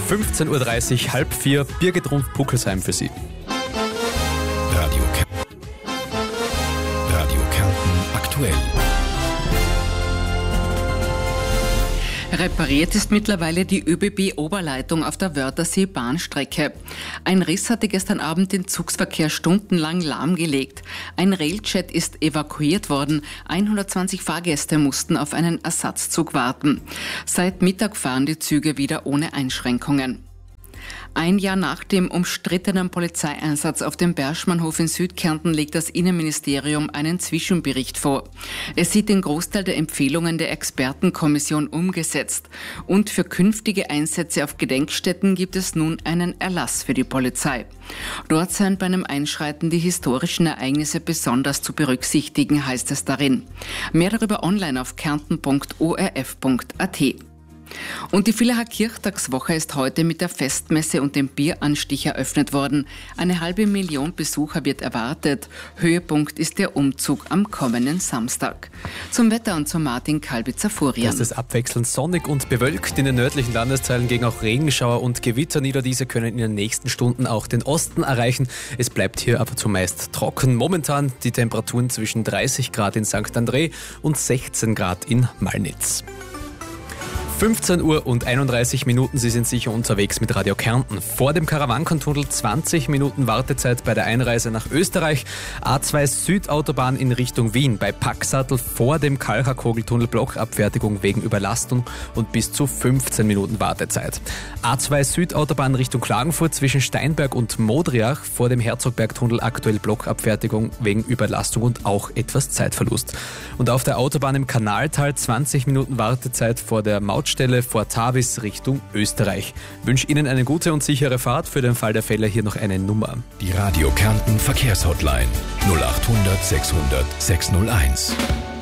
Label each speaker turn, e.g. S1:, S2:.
S1: 15.30 Uhr, 3:30, Birgit Rumpf-Puckelsheim für Sie.
S2: Radio Kärnten aktuell.
S3: Repariert ist mittlerweile die ÖBB-Oberleitung auf der Wörthersee-Bahnstrecke. Ein Riss hatte gestern Abend den Zugsverkehr stundenlang lahmgelegt. Ein Railjet ist evakuiert worden. 120 Fahrgäste mussten auf einen Ersatzzug warten. Seit Mittag fahren die Züge wieder ohne Einschränkungen. Ein Jahr nach dem umstrittenen Polizeieinsatz auf dem Berschmannhof in Südkärnten legt das Innenministerium einen Zwischenbericht vor. Es sieht den Großteil der Empfehlungen der Expertenkommission umgesetzt. Und für künftige Einsätze auf Gedenkstätten gibt es nun einen Erlass für die Polizei. Dort seien bei einem Einschreiten die historischen Ereignisse besonders zu berücksichtigen, heißt es darin. Mehr darüber online auf kärnten.orf.at. Und die Villacher Kirchtagswoche ist heute mit der Festmesse und dem Bieranstich eröffnet worden. 500.000 Besucher wird erwartet. Höhepunkt ist der Umzug am kommenden Samstag. Zum Wetter und zu Martin Kalbitzer-Furian.
S1: Es ist abwechselnd sonnig und bewölkt. In den nördlichen Landesteilen gehen auch Regenschauer und Gewitter nieder. Diese können in den nächsten Stunden auch den Osten erreichen. Es bleibt hier aber zumeist trocken. Momentan die Temperaturen zwischen 30 Grad in St. André und 16 Grad in Malnitz. 15 Uhr und 31 Minuten, Sie sind sicher unterwegs mit Radio Kärnten. Vor dem Karawankentunnel 20 Minuten Wartezeit bei der Einreise nach Österreich. A2 Südautobahn in Richtung Wien bei Packsattel vor dem Kalchakogeltunnel Blockabfertigung wegen Überlastung und bis zu 15 Minuten Wartezeit. A2 Südautobahn Richtung Klagenfurt zwischen Steinberg und Modriach vor dem Herzogbergtunnel aktuell Blockabfertigung wegen Überlastung und auch etwas Zeitverlust. Und auf der Autobahn im Kanaltal 20 Minuten Wartezeit vor der Mautstelle vor Tavis Richtung Österreich. Wünsche Ihnen eine gute und sichere Fahrt. Für den Fall der Fälle hier noch eine Nummer.
S2: Die Radio Kärnten Verkehrshotline 0800 600 601.